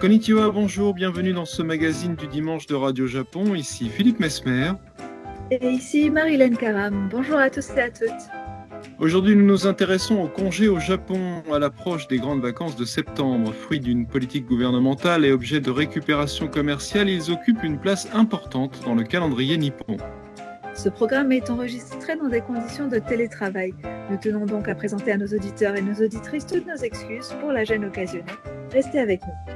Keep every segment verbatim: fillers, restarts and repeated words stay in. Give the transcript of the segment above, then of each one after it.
Konnichiwa, bonjour, bienvenue dans ce magazine du dimanche de Radio Japon. Ici Philippe Mesmer. Et ici Marilène Karam. Bonjour à tous et à toutes. Aujourd'hui, nous nous intéressons au congé au Japon à l'approche des grandes vacances de septembre. Fruit d'une politique gouvernementale et objet de récupération commerciale, ils occupent une place importante dans le calendrier nippon. Ce programme est enregistré dans des conditions de télétravail. Nous tenons donc à présenter à nos auditeurs et nos auditrices toutes nos excuses pour la gêne occasionnée. Restez avec nous.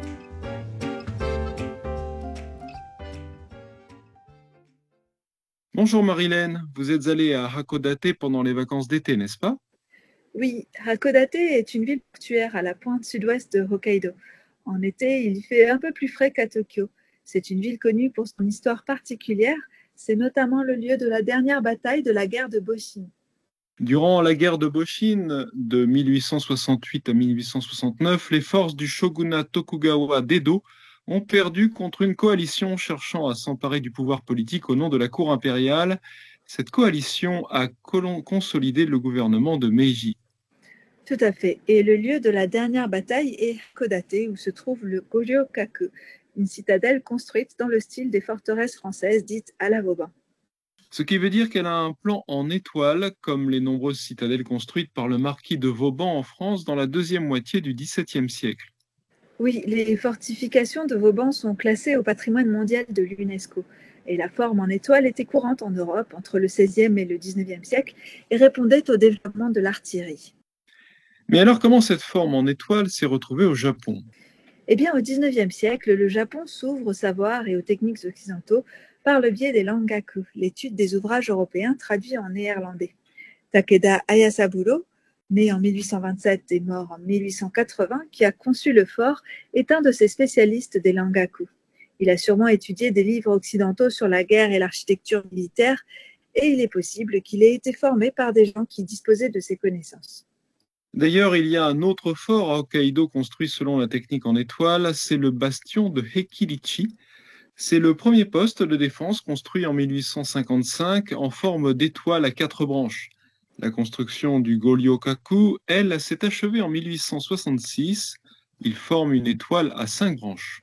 Bonjour Marilène, vous êtes allée à Hakodate pendant les vacances d'été, n'est-ce pas? Oui, Hakodate est une ville portuaire à la pointe sud-ouest de Hokkaido. En été, il fait un peu plus frais qu'à Tokyo. C'est une ville connue pour son histoire particulière. C'est notamment le lieu de la dernière bataille de la guerre de Boshin. Durant la guerre de Boshin de mille huit cent soixante-huit à mille huit cent soixante-neuf, les forces du shogunat Tokugawa d'Edo ont perdu contre une coalition cherchant à s'emparer du pouvoir politique au nom de la cour impériale. Cette coalition a consolidé le gouvernement de Meiji. Tout à fait. Et le lieu de la dernière bataille est Hakodate, où se trouve le Goryokaku, une citadelle construite dans le style des forteresses françaises dites à la Vauban. Ce qui veut dire qu'elle a un plan en étoile, comme les nombreuses citadelles construites par le marquis de Vauban en France dans la deuxième moitié du dix-septième siècle. Oui, les fortifications de Vauban sont classées au patrimoine mondial de l'UNESCO. Et la forme en étoile était courante en Europe entre le seizième et le dix-neuvième siècle et répondait au développement de l'artillerie. Mais alors, comment cette forme en étoile s'est retrouvée au Japon ? Eh bien, au dix-neuvième siècle, le Japon s'ouvre au savoir et aux techniques occidentaux par le biais des langaku, l'étude des ouvrages européens traduits en néerlandais. Takeda Ayasaburo, né en mille huit cent vingt-sept et mort en mille huit cent quatre-vingts, qui a conçu le fort, est un de ces spécialistes des langaku. Il a sûrement étudié des livres occidentaux sur la guerre et l'architecture militaire, et il est possible qu'il ait été formé par des gens qui disposaient de ces connaissances. D'ailleurs, il y a un autre fort à Hokkaido construit selon la technique en étoile, c'est le bastion de Hekirichi. C'est le premier poste de défense construit en mille huit cent cinquante-cinq en forme d'étoile à quatre branches. La construction du Goryokaku, elle, s'est achevée en mille huit cent soixante-six. Il forme une étoile à cinq branches.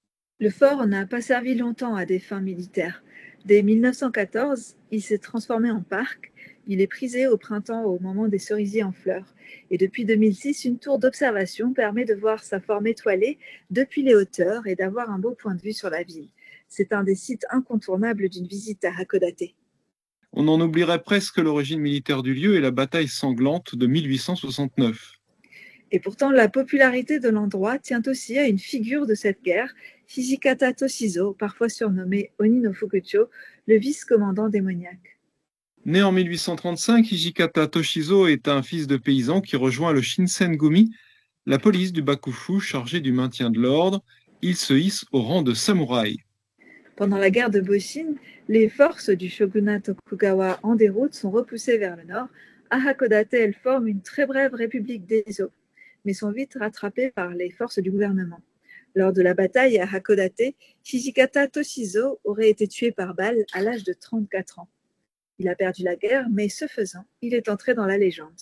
Le fort n'a pas servi longtemps à des fins militaires. Dès mille neuf cent quatorze, il s'est transformé en parc. Il est prisé au printemps au moment des cerisiers en fleurs. Et depuis deux mille six, une tour d'observation permet de voir sa forme étoilée depuis les hauteurs et d'avoir un beau point de vue sur la ville. C'est un des sites incontournables d'une visite à Hakodate. On en oublierait presque l'origine militaire du lieu et la bataille sanglante de mille huit cent soixante-neuf. Et pourtant, la popularité de l'endroit tient aussi à une figure de cette guerre, Hijikata Toshizo, parfois surnommé Oni no Fukucho, le vice-commandant démoniaque. Né en mille huit cent trente-cinq, Hijikata Toshizo est un fils de paysan qui rejoint le Shinsengumi, la police du Bakufu chargée du maintien de l'ordre. Il se hisse au rang de samouraï. Pendant la guerre de Boshin, les forces du shogunat Tokugawa en déroute sont repoussées vers le nord. À Hakodate, elles forment une très brève république d'Ezo, mais sont vite rattrapées par les forces du gouvernement. Lors de la bataille à Hakodate, Hijikata Toshizo aurait été tué par balle à l'âge de trente-quatre ans. Il a perdu la guerre, mais ce faisant, il est entré dans la légende.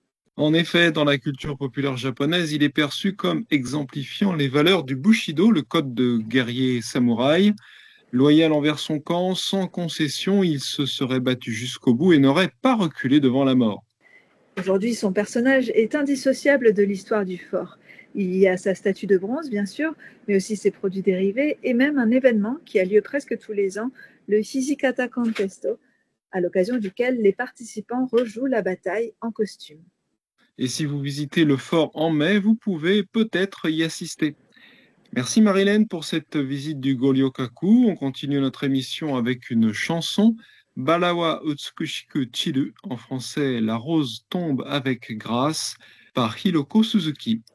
En effet, dans la culture populaire japonaise, il est perçu comme exemplifiant les valeurs du Bushido, le code de guerrier samouraï. Loyal envers son camp, sans concession, il se serait battu jusqu'au bout et n'aurait pas reculé devant la mort. Aujourd'hui, son personnage est indissociable de l'histoire du fort. Il y a sa statue de bronze, bien sûr, mais aussi ses produits dérivés et même un événement qui a lieu presque tous les ans, le Hijikata Contesto, à l'occasion duquel les participants rejouent la bataille en costume. Et si vous visitez le fort en mai, vous pouvez peut-être y assister. Merci Marilène pour cette visite du Goryokaku. On continue notre émission avec une chanson, Balawa Utsukushiku Chiru, en français La rose tombe avec grâce, par Hiroko Suzuki.